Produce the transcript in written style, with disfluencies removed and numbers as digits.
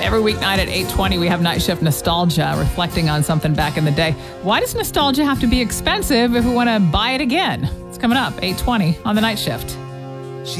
Every weeknight at 8:20, we have Night Shift Nostalgia, reflecting on something back in the day. Why does nostalgia have to be expensive if we want to buy it again? It's coming up, 8:20 on the Night Shift.